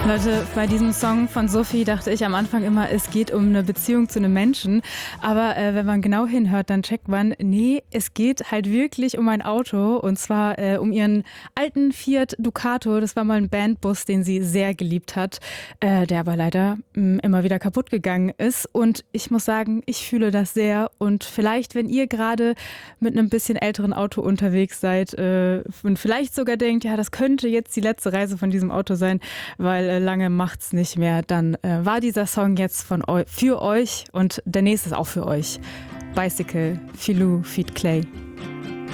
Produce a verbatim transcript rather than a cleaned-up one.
Leute, bei diesem Song von Sophie dachte ich am Anfang immer, es geht um eine Beziehung zu einem Menschen. Aber äh, wenn man genau hinhört, dann checkt man, nee, es geht halt wirklich um ein Auto. Und zwar äh, um ihren alten Fiat Ducato. Das war mal ein Bandbus, den sie sehr geliebt hat, äh, der aber leider mh, immer wieder kaputt gegangen ist. Und ich muss sagen, ich fühle das sehr. Und vielleicht, wenn ihr gerade mit einem bisschen älteren Auto unterwegs seid äh, und vielleicht sogar denkt, ja, das könnte jetzt die letzte Reise von diesem Auto sein, weil äh, lange macht's nicht mehr, dann äh, war dieser Song jetzt von eu- für euch und der nächste ist auch für euch. Bicycle, Filou, Feed Clay.